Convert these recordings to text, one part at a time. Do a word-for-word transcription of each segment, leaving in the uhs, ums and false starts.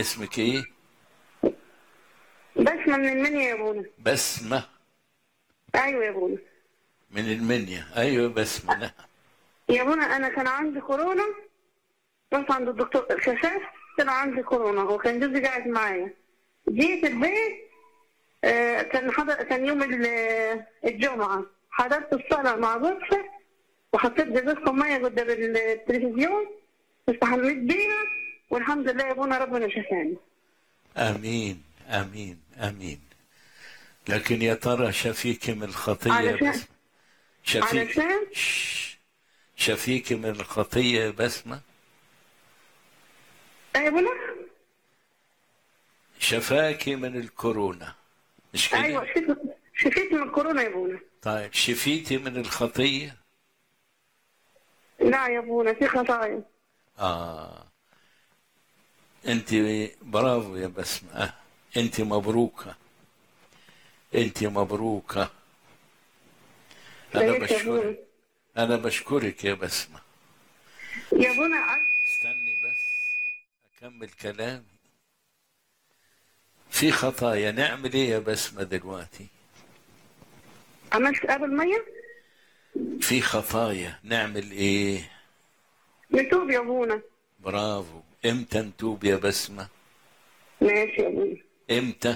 اسمك ايه؟ بسمة من المنيا يا ابونا. بسمة. ايوه يا ابونا. من المنيا. ايوه بسمة. نعم يا ابونا انا كان عندي كورونا، رحت عند الدكتور كشفت طلع عندي كورونا وكان جوزي قاعد معايا. جيت البيت آه كان حضر كان يوم الجمعة، حضرت الصلاة مع بصة وحطيت جزازة مية قدام التلفزيون واستحميت بيها والحمد لله يا ابونا ربنا شفاني. امين امين امين. لكن يا ترى شفيك من الخطية علشان بسمة؟ شفيك علشان شش. شفيك من الخطية بسمة؟ ايه يا ابونا؟ شفاكي من الكورونا مش كده؟ ايوه شفيت شفيت من الكورونا يا ابونا. طيب شفيتي من الخطية؟ لا يا ابونا في خطايا. اه انت برافو يا بسمة. آه. انت مبروكة، انت مبروكة. انا بقيت يا ابونا. بشكرك، انا بشكرك يا بسمة. يا ابونا استني بس اكمل كلامي. في خطايا نعمل ايه يا بسمة دلوقتي؟ عملت قبل مية. في خطايا نعمل ايه؟ نتوب يا ابونا. برافو. امتى نتوب يا بسمة؟ ماشي يا ابونا. امتى؟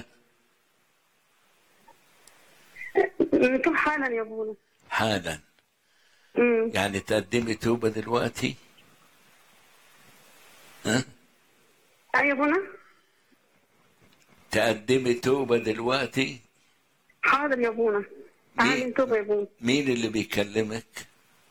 نتوب حالا يا ابونا. حالا. امم يعني تقدمي توبة دلوقتي؟ ها؟ اي يا ابونا. تقدمي توبة دلوقتي؟ حاضر يا ابونا. تعالي مين نتوب يا ابونا. مين اللي بيكلمك؟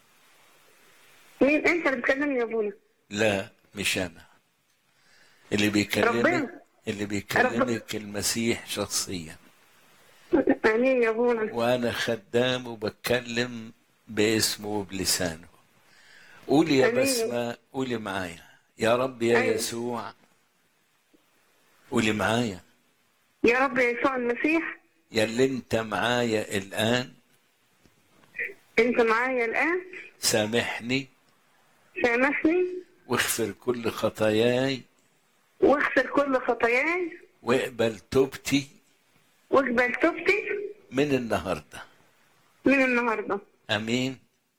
مين انت اللي بتكلمني يا ابونا؟ لا مش انا اللي بيكلمك. ربنا. اللي رب... بيكلمك المسيح شخصيا، امين يا ابونا. وانا خدام وبتكلم باسمه وبلسانه. قولي يا امين يا... بسمة، قولي معايا يا رب يا ايوه يسوع. قولي معايا يا رب يسوع المسيح. يا اللي انت معايا الان، انت معايا الان. سامحني سامحني واغفر كل خطاياي واغفر كل خطاياي واقبل توبتي واقبل توبتي من النهارده. من النهارده. امين.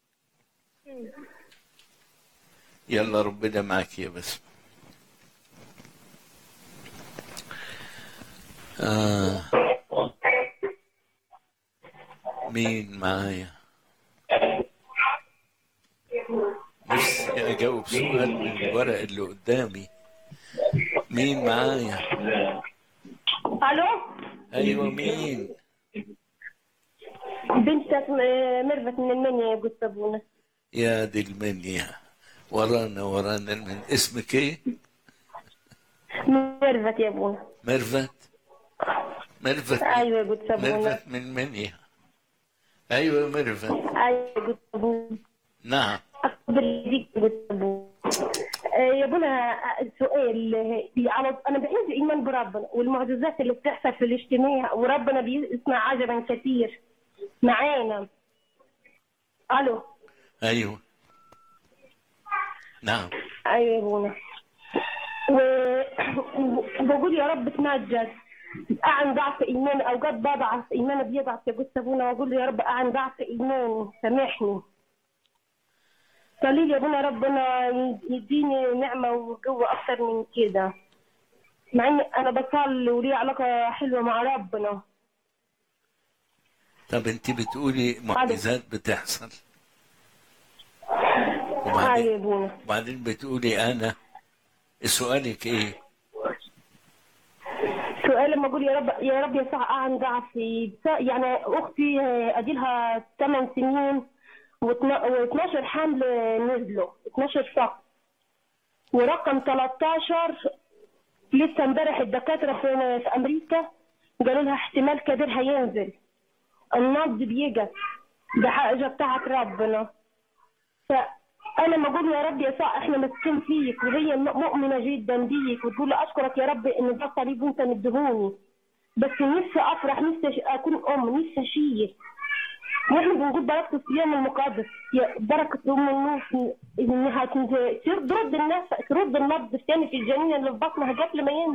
يلا ربنا معاك يا بسمة. آه. مين معايا؟ نفسي أجاوب سؤال من الورق اللي قدامي. مين معايا؟ الو. أيوة مين؟ بنتك ميرفت من المنيا يا قلت ابونا. يا دي المنيا، ورانا ورانا المنيا. اسمك ايه؟ ميرفت يا ابونا. ميرفت. ميرفت ايوه يا قلت ابونا. ميرفت من منيا. أيوة ميرفت. ايوه يا قلت ابونا. نعم. اقبل يديك يا قلت ابونا. آه يا ابونا السؤال على انا بحس ايمان بربنا والمعجزات اللي بتحصل في الاجتماع وربنا بيصنع عجبا كثير معانا. الو. أيوة نعم. ايوه يا ابونا. وبقول يا رب تمجد. أعن ضعف إيماني، أوقات بضعف إيماني بيضعف يا قلت أبونا وأقول يا رب أعن ضعف إيماني سامحني. صلي لي يا أبونا ربنا يديني نعمة وقوة أكتر من كده، مع إني أنا بصلي ولي علاقة حلوة مع ربنا. طب أنت بتقولي معجزات بتحصل، أيوة وبعدين يا أبونا. وبعدين بتقولي أنا. سؤالك إيه؟ سؤال لما اقول يا رب يا رب يسوع اعن ضعفي. يعني اختي اديلها ثمان سنين و12 حمل نزلوا اتناشر شهر، ورقم تلتاشر لسه امبارح الدكاتره في, في امريكا قالوا لها احتمال كبير هينزل، النبض بيجي، ده حاجه بتاعت ربنا. فانا ما اقول يا رب يسوع احنا ماسكين فيك وهي مؤمنه جدا بيك وتقول لي اشكرك يا رب ان ده صليب وانت مدهوني، بس نفسي افرح، نفسي اكون ام، نفسي اشيل. واحنا بنقول بركه الصيام المقدس يا بركه ام النور انها ترد النفس، ترد النبض الثاني في الجنين اللي في بطنها قبل ما ينزل.